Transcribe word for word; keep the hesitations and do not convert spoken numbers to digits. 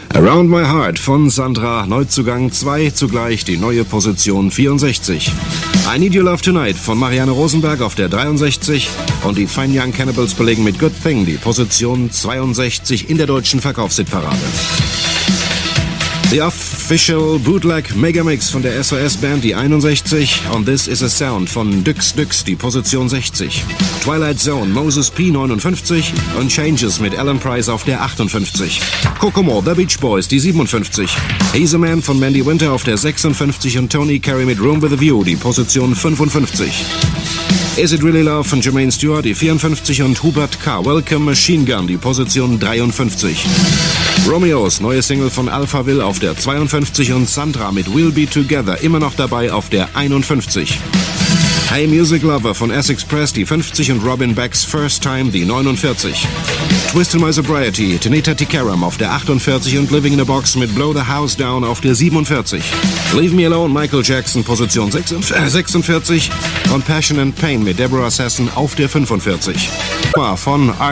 Around My Heart von Sandra, Neuzugang zwei, zugleich die neue Position vierundsechzig. I Need Your Love Tonight von Marianne Rosenberg auf der dreiundsechzig und die Fine Young Cannibals belegen mit Good Thing die Position zweiundsechzig in der deutschen Verkaufshitparade. The Official Bootleg Megamix von der S O S-Band, die einundsechzig, und This Is a Sound von Dyx Dyx, die Position sechzig. Twilight Zone, Moses P. neunundfünfzig und Changes mit Alan Price auf der achtundfünfzig. Kokomo, The Beach Boys, die siebenundfünfzig. He's a Man von Mandy Winter auf der sechsundfünfzig und Tony Carey mit Room with a View, die Position fünfundfünfzig. Is It Really Love von Jermaine Stewart, die vierundfünfzig, und Hubert K. Welcome Machine Gun, die Position dreiundfünfzig. Romeos, neue Single von Alphaville auf der zweiundfünfzig und Sandra mit We'll Be Together immer noch dabei auf der einundfünfzig. Hey Music Lover von Essex Press, die fünfzig, und Robin Beck's First Time, die neunundvierzig. Twist in My Sobriety, Tanita Tikaram auf der achtundvierzig und Living in a Box mit Blow the House Down auf der siebenundvierzig. Leave Me Alone, Michael Jackson, Position sechsundvierzig und Passion and Pain mit Deborah Sasson auf der fünfundvierzig. Von